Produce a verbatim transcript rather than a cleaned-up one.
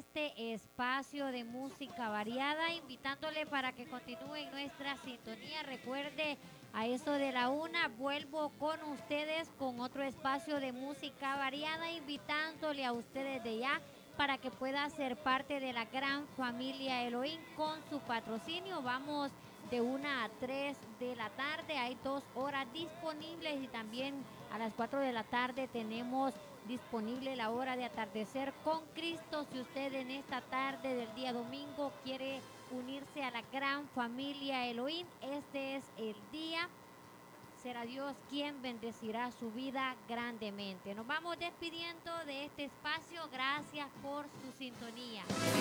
este espacio de música variada, invitándole para que continúe en nuestra sintonía. Recuerde, a eso de la una vuelvo con ustedes con otro espacio de música variada, invitándole a ustedes de ya para que pueda ser parte de la gran familia Elohim con su patrocinio. Vamos de una a tres de la tarde, hay dos horas disponibles y también a las cuatro de la tarde tenemos disponible la hora de atardecer con Cristo. Si usted en esta tarde del día domingo quiere unirse a la gran familia Elohim, este es el día. Será Dios quien bendecirá su vida grandemente. Nos vamos despidiendo de este espacio. Gracias por su sintonía.